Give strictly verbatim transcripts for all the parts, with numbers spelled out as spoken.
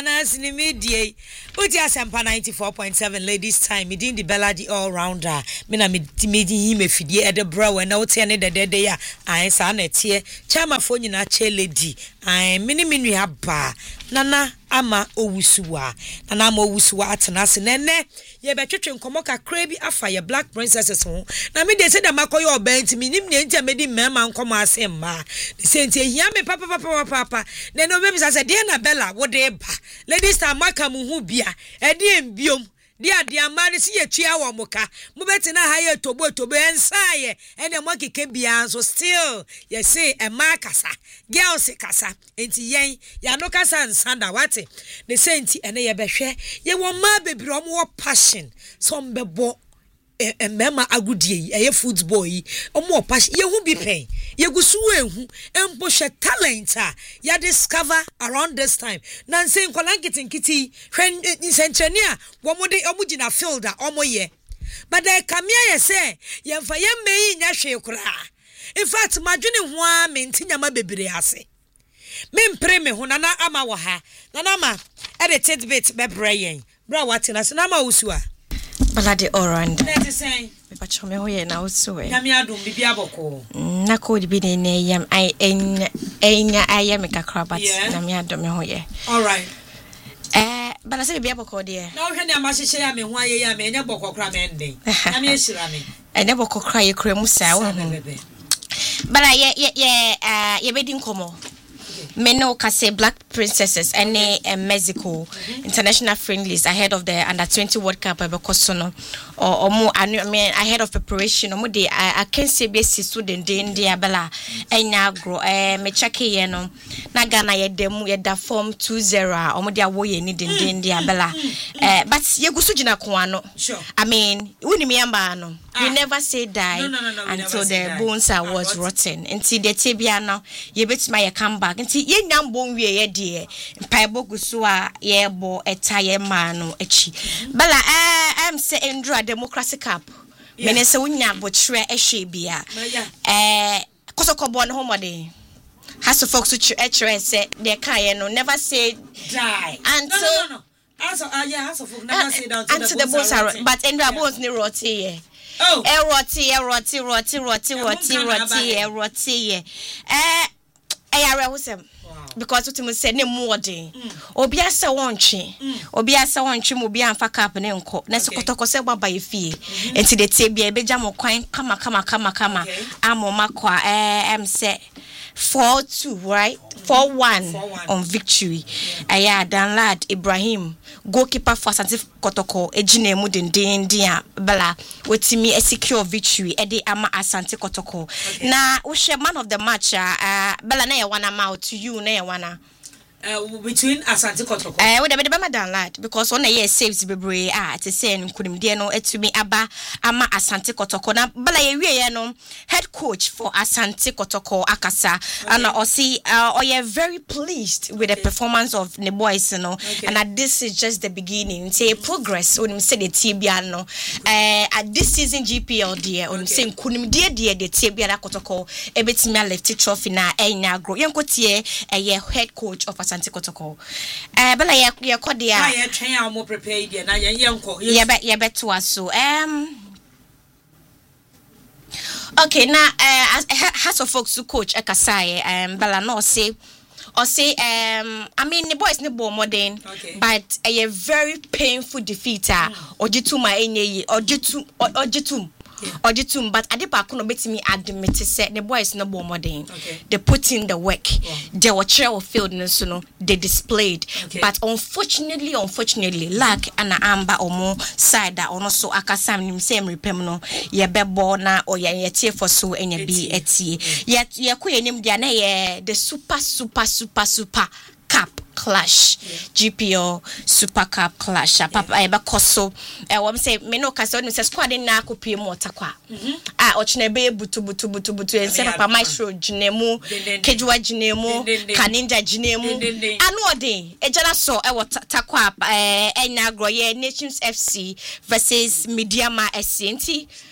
Ghana's in the media. Uti asempa ninety-four point seven ladies time. Me din the Bella the all rounder. Me na me medi him efidie e de bra we na uti ane de de de ya. Ai sa na tie. Chama fo nyina che lady. Ai mini minu aba. Nana ama owusuwa. Nana ama owusuwa atena se nene. Ye betwetwe nkomo kakra bi afa ye black princesses ho. Na me de se da makoye obenti mi nim ne ntia me di mema nkomo ase mma. De se ntia hia me papa papa papa. Ne no baby say de na Bella wo de ba. Ladies time maka mu hu bia. E de embiom. Dia dia mari si ye tua wo moka. Mo beti na ha ye tobo tobo ensa ye. Ene mo keke bia so still ye say e ma kasa. Girls kasa. Enti yen ya no kasa nsanda wate. The say enti ene ye behwe ye wo ma bebiro mo wo passion. Some bebo e mema agudie eye football yi omo passion ye hu bi pen. Ye gusu ehu empo hwe talent a ya discover around this time. Na nse nkola nkitinkiti hwen nsentreni a wo mo de omo gina field a omo ye. But the kamia ye say ye mfa ye meyi nya hwe kura. In fact madwene ho a mentinya ma bebire ase. Me mpre me ho nana ama wo ha. Nana ma e de tidbit bebre yen. Bra watina se na ma usua. Balade oranda. Let us say me pacho me ho ye na usue. Na me adom bibia boko. Na code bi ne ne yam ai enya enya ayam kakra but na me adom me ho ye. All right. Eh, bala se bibia boko de. Na wo hwe ne amahyehyɛ ya me ho aye ya me enya boko kra me nden. Na me ehira me. Enya boko kra ye kra mu sa wo ho. Bala ye ye ye eh ye bedi nkomo. Meno Kase Black Princesses and uh, Mexico mm-hmm. international friendlies ahead of the under twenty World Cup Ebekosono or or more I mean ahead of preparation or more day I can say be student day in the Bella and now grow eh me check ye no na Ghana ye demu ye da form two zero or more dia wo ye ni den den dia Bella eh but ye gusu gina ko ano sure I mean woni me amba no we ah. never say die no, no, no, no, until the die. bones are ah, was rotten until the tibia no ye betima ye come back until ye nyambo wie ye de mpaibo gusu a ye bo eta ye ma no achi Bella eh am say Endra Democracy Cup me ne se wonya bo kire ehwe bia eh kosokobo no homode has to folks to kire say they can no never say die until no no no also ah yeah has to folks never say down to the bones are but Endra bones ni roti ye oh eh roti eh roti roti roti roti roti eh roti eh eh are wosem because what you say ne modern obi asa wontwe obi asa wontwe mo bi amfa cap ne nko na se kotoko se baba ye fie enti de tie bia be jam kwan kama kama kama kama amoma kwa eh em say four two right four one on victory aya Dan Lad Ibrahim goalkeeper for Asante Kotoko ejina mu den den dia Bella wetimi secure victory e de ama Asante Kotoko na wo share man of the match uh, Bella na ye wana ma to you na ye wana Uh, between Asante Kotoko eh we dey be Dan Lad because one year saves bebre ah te say nkunim de no etumi aba ama Asante Kotoko na Bella ye wie no head coach for Asante Kotoko akasa okay. And I see uh, oh yeah very pleased with okay. the performance of the boys you know okay. And that this is just the beginning say progress when say the tibia no eh at this season G P L there on say nkunim de de the tibia da Kotoko ebetimi left trophy na enya grow yenkotie eh head coach of Asante Kotoko. Eh Bella ye ye kodia. Na ye twen a mo prepare dia na ye yenko. Ye be ye beto aso. Um Okay, now uh has of folks to coach Ekasai um Bella no say or say um I mean the boys ne bo modern okay. But a very painful defeat ah Ojituma enye Ojitum Ojitum Ojitum but adepa ko no betimi admit say the boys no bo modern okay. They put in the work yeah. They were chair of field no so no they displayed okay. But unfortunately unfortunately lack and amba omo side that ono so akasam nim same repem no ye bebo na or ye tie for so enya bi etie ye ye ko yenim dia na ye the super super super super cup clash yeah. G P O Super Cup clash yeah. Papa eba koso eh wo say me no kasa no say squad na akopie mo takwa ah ochine be butu butu butu butu en say papa maestro ginemu kejua ginemu kaninja ginemu anu odin ejana so e wo takwa eh enya agro ye Nations F C versus Mediama S C nti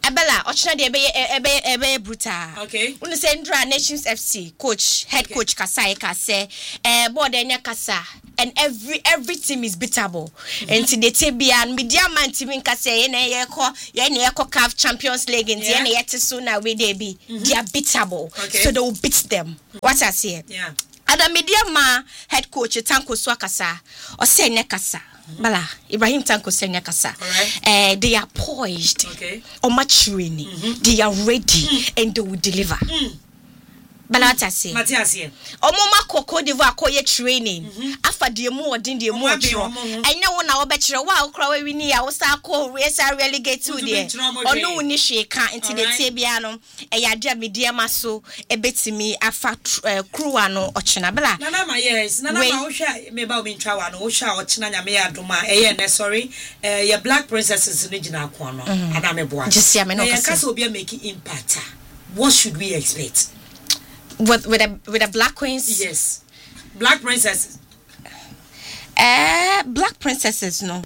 Abella, Ochna de Ebe Ebe Ebe Bruta. Okay. When the Central Nations F C coach, head okay. coach Kasai Kase, eh, board enya Kasa, and every every team is beatable. Mm-hmm. And to the T B and media man team in Kase, yene yeko, yene yeko C A F Champions League, and yene yete sooner we they be. They are beatable. Okay. So they will beat them. Mm-hmm. What I say? Yeah. Ada media ma head coach Tanko Swakasa or say Nekasa. Bala Ibrahim Tanko Senya Kasa. Uh, they are poised okay. or much training. Mm-hmm. They are ready mm. and they will deliver. Mm. Bala what I say? Matiasi. Omoma Coco d'Ivoire koye training. After the more din the more draw. I know na obetro wa okra we ni a wo sa ko we sa relegate to there. Ono ni sheka into the tebia no e ya dia media maso e betimi afa crew ano ochina bala. Nana ma yes, nana ma wo hwa me ba o mentwa wa no wo hwa ochina nya me ya doma e ye ne sorry eh your black princesses ni gina ko no ana me boa. Just ya me no ka so obi make impact. What should we expect? With with a with a black queens? Yes. Black princesses. Uh black princesses no.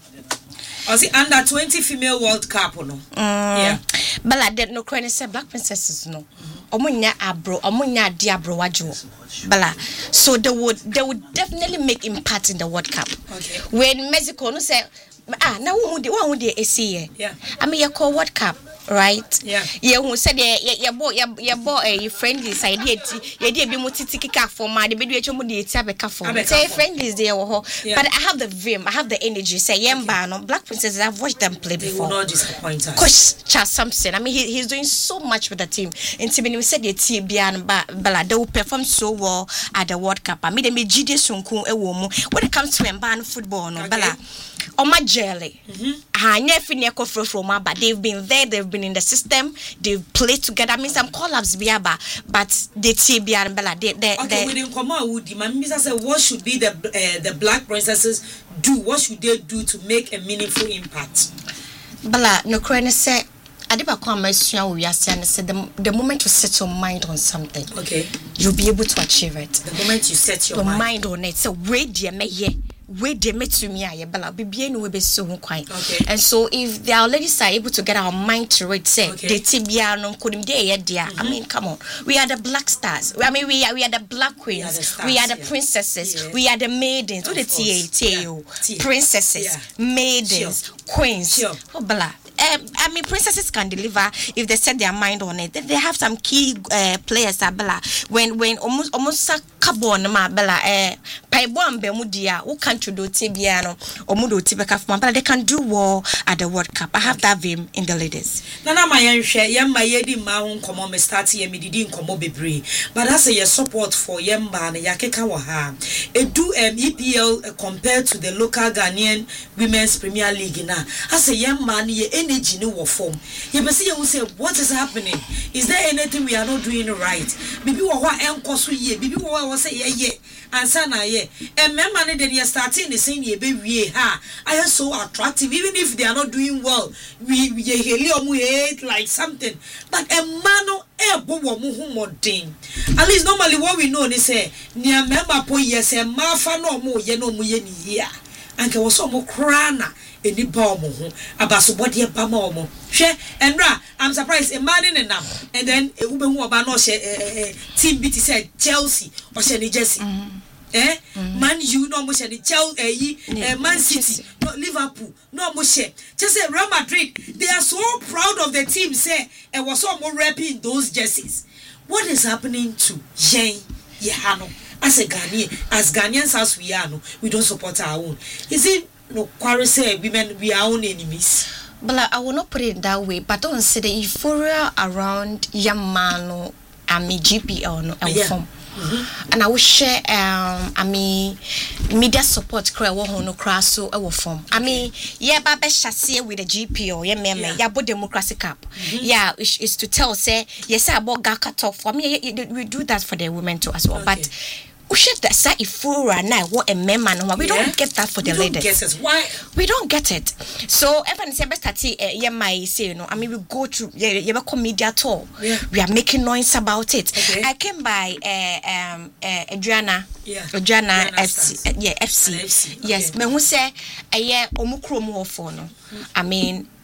Or see under twenty female World Cup no. Mm. Yeah. But I didn't know credit say black princesses no. Omunya abro, omunya diabro wajo. Bala. So they would they would definitely make impact in the World Cup. Okay. When Mexico no say ah na who dey who dey see yeah. I mean you call World Cup. Right? Yeah. Yeah, who said your boy, your boy, a friendly side, yet, ye did be multi-ticket for my debut, the Tabaka for. Say, friendly, there, but I have the vim, I have the energy. Say, Yamba, no Black Princesses, I've watched them play before. They will not disappoint us. Coach Charles Sampson, I mean, he, he's doing so much with the team. And Timmy said, the T B and Bala, they will perform so well at the World Cup. I mean, they made G D Sunku a woman when it comes to Mban football, no Bala. On my jelly, I never never from but they've been there, they've been in the system, they've played together. I mean, some collabs, biaba, but they T B and Bella, they, they, okay, we didn't come out with the man. Mister said, what should be the uh, the black princesses do? What should they do to make a meaningful impact? Bella, no credit say. I did not come we are saying the, the moment you set your mind on something, okay, you'll be able to achieve it. The moment you set your, your mind. mind on it, so wait, dear me, yeah. Wait, they met to me, I bella be no be so quite. Okay. And so if the our ladies are able to get our mind to it, say the Tibiano couldn't dear, dear. I mean, come on, we are the black stars. I mean, we are we are the black queens. We are the, stars, we are the yeah. princesses. Yeah. We are the maidens. What the T A T O princesses, yeah. maidens, sure. queens. Sure. Oh, bella. Um, I mean, princesses can deliver if they set their mind on it. They have some key uh, players. Bella, when when almost almost carbon ma bella eh paibon bemudia who can't do tibiano or mudo tibeka but they can do well at the World Cup. I have that vim in the ladies. Nana my young share yam my yedi ma come on me start ye me didn't come bebre. But that's a support for Yamba and Yakeka Waha. It do um, E P L uh, compared to the local Ghanaian Women's Premier League now. As a young man, ye energy no form. You see you say what is happening? Is there anything we are not doing right? Bibi wa wa enkoso ye, bibi wa wa say ye ye. Answer na ye. And member ne then you starting the same ye be we ha. I am so attractive even if they are not doing well. We we heli omu hate like something. But a mano e bo wo mu hu modern. At least normally what we know is say near member po yes e ma fa no mu ye no mu ye ni here. Anke wo so mo kra na eni ba mo ho abaso body ba ma omo hwe enra I'm surprised a man in nam and then e ube hu oba no hye team B T said Chelsea or hye ni Jersey eh Man U no mo hye ni Chelsea eh Man City no Liverpool no mo hye just say Real Madrid they are so proud of the team say e was so mo repping those jerseys. What is happening to Yen Yehano as a Ghanaian as Ghanaians as we are no we don't support our own. Is it no quarry say women we are own enemies? But I will not put it that way. But don't say the euphoria around young man I mean G P L no yeah. form. Mm-hmm. And I will share um I mean media support cry wo no crash so e wo form. I mean yeah ba be shase with the G P L yeah me me yeah bo democracy cup. Mm-hmm. Yeah is, is to tell say yes about Gaka talk for me we do that for the women too as well. Okay. But we should say if now what a man we don't yeah. get that for the we ladies. Don't get it. Why? We don't get it. So everyone say best at yeah my say you know I mean we go through yeah you have media tour. Yeah. We are making noise about it. Okay. I came by uh, um uh, Adriana yeah Adriana F C uh, yeah F C, F C. Okay. Yes me who say uh, yeah omukro mo for no I mean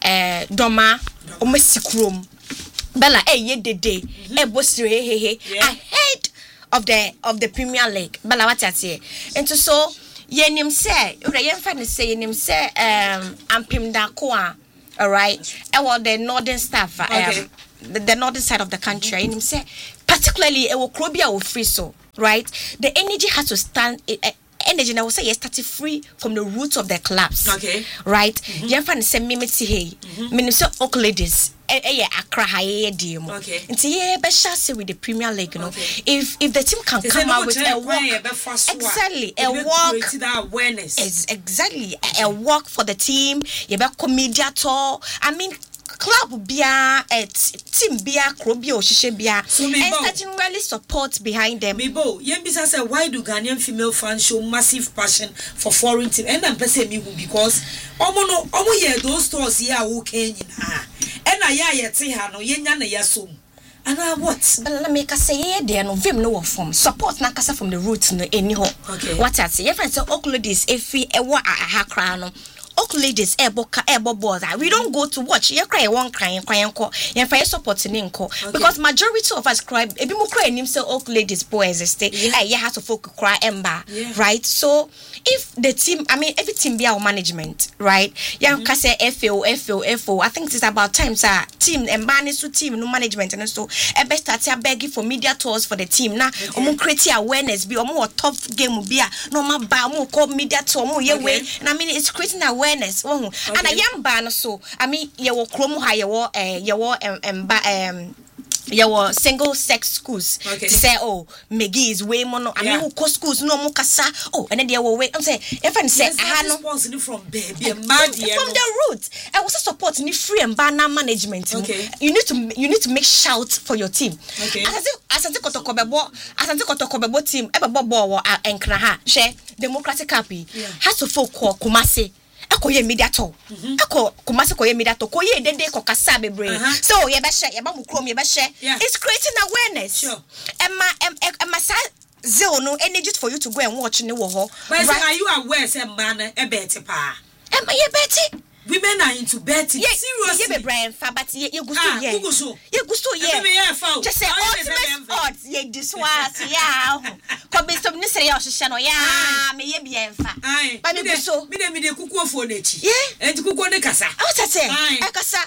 eh Doma omesikrom Bella eh ye dede eh bosire he he ahead of the of the Premier League Bella what at here and so yenim say ura yemfa ne say yenim say um ampim da ko a all right e was the northern staff um okay. the, the northern side of the country yenim say particularly e wo krobia wo free so right the energy has to stand uh, energy now say yes start free from the roots of the clubs okay right yemfa ne say mimiti hey menim say ok ladies eh Accra high deal okay nti ye be share with the Premier League you know okay. if if the team can is come out with a walk exactly a walk that awareness is exactly a, a walk for the team ye be media tour I mean club bia et team bia krobia o hihye bia and starting really support behind them Mebo yembisa say why do Ghanaian female fans show massive passion for foreign team and am pese me because omo no omo ye those stores here wo kan nyina and na ya yete ha no yenya na yasom and what but let me say here there no vim no form support na kasa from the roots no any ho okay. What I say your friend say oklodis efi ewo aha kra no ok ladies eboka ebobo that we don't go to watch ye cry one crying crying ko ye fa support ni nko because majority of us cry ebi mo cry nim say ok ladies boys stay eh ye has to folk cry emba yeah. right so if the team I mean every team be our management right ya mm-hmm. ka say F O F O F O I think it's about time sir team emba ni so team no management and so e best start begging for media tours for the team na omo create awareness be omo top game be a no ma ba omo call media tour omo ye way and I mean it's creating awareness oh okay. And I am ban so I mean ye wo krom ha ye wo eh ye wo em um your single sex schools okay. to say oh Megi is way more no I mean who co schools no mo kasa oh and then they will wait I'm say if I say I no responsible from baby from, from the root I was support ni free and banner management okay. you need to you need to make shout for your team okay asante asante kotokobebo asante kotokobebo team e be bobo wo enkra ha she democratic happy has to focus Kumasi akoye media to ako Kumasi koye media to koye dede ko kasa bebre so ye be share ye ba mu krom ye be share it's creating awareness sure emma emma sa zero no energy for you to go and watch ne wo ho but right? Are you aware say man e beti pa emma ye beti women are into betting yeah, seriously ye be Brian fa but ye ye gusto ye ye gusto ye gusto ye just say ultimate odds ye diswas yeah ko be some ni say ye ohye no yeah me ye bien fa ba me gusto me de me de kukuofo na chi enti kukuo ne kasa o tete e kasa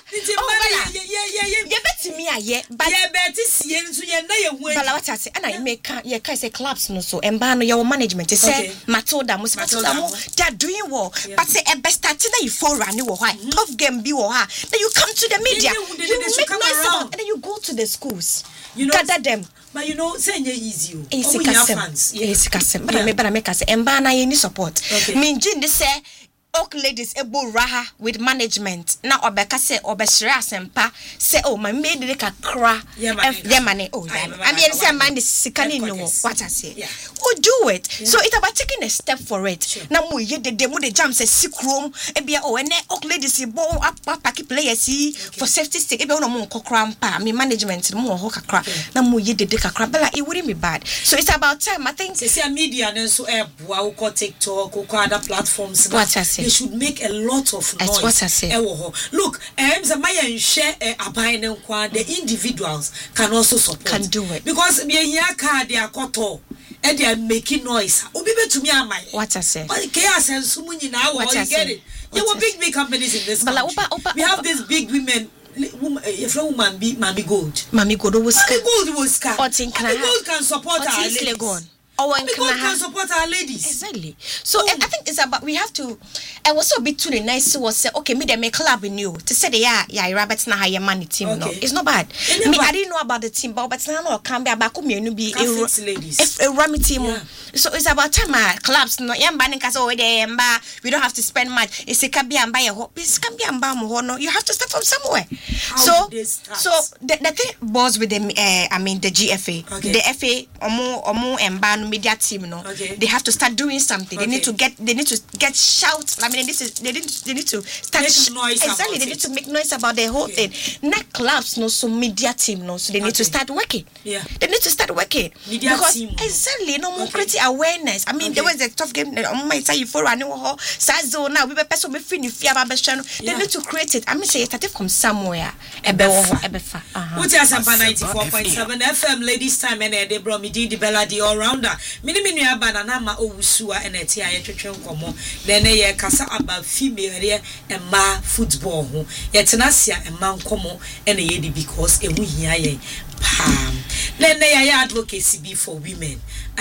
ye ye ye ye betimi aye but ye beti sie nso ye na ye hu bala what tete and I make ye kai say clubs no so emba no your management say Matilda mo Matilda mo they are doing well but say e best start na you for run why mm-hmm. Tough game be or then you come to the media you, you, you make noise about and then you go to the schools you know gather them but you know say easy oh it's fans yes kasem but me but make us emba na any support me jin say ok ladies ebo raha with management na obeka say obehire asempa say oh my maid de kakra yeah money oh I mean say man the sikani no what I say we do it yeah. So it's about taking a step for it sure. Na mo ye de mo de jam say sikrom e bia oh ene ok ladies bo pack players see for safety sake e bia no mo kokra mpa me management mo ho kakra na mo ye de de kakra bela it wouldn't be bad so it's about time I think say media no so e boa ko TikTok ko other platforms what I say. They should make a lot of noise. That's what I say. Look, um, the share the individuals can also support. Can do it. Because they are koto and they are making noise. What I say. What I get it. There were big, big companies in this country. Opa, opa, we have these big women. If a woman be Mami Gold. Mami Gold was Mami Gold was scar. Mami Gold can support our ladies. Oh, and can, can support our ladies. Exactly. So oh. I think it's about we have to. I was so bit too nice was say okay, me they make club in you to say the yeah yeah rabbits na hire money team okay. No, it's not bad. Me bad. I didn't know about the team, but but now can be about come you be a ladies. A rummy team. Yeah. So it's about time our clubs no yeah banning cause over there we don't have to spend much. It's a can be and buy a hope. It's can be and buy more no. You have to start from somewhere. How so so the the thing was with them. Uh, I mean the G F A, okay. The F A omo omo and ban media team no okay. They have to start doing something okay. They need to get they need to get shout I mean, this is they need they need to start make noise exactly. They it. need to make noise about the whole okay. thing. Not clubs, no, so media team, no, so they need okay. to start working. Yeah, they need to start working media because team. exactly, no more okay. awareness. I mean, okay. there was a tough game. On my side, you for running ho. So now we be person we feel you fear about They need to create it. I mean, say it started from somewhere. Ebefa, Ebefa. What is Asampa ninety-four point seven F M ladies time and they brought me the Bella the all rounder. Mini mini abana ma owusua and a tia twetwe nkomo. Then ye kasa about female and ma football ho. Yetenasia and man komo and a yedi because e hu hia ye. Pam. Then they are advocacy be for women.